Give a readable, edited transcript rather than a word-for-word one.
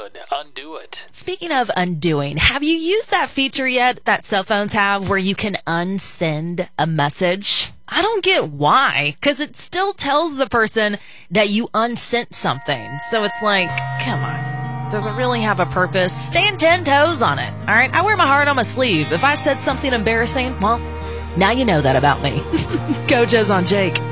could undo it. Speaking of undoing, have you used that feature yet that cell phones have where you can unsend a message? I don't get why, because it still tells the person that you unsent something. So it's like, come on. Does it really have a purpose? Stand 10 toes on it. All right, I wear my heart on my sleeve. If I said something embarrassing, well, now you know that about me. Gojo's on Jake.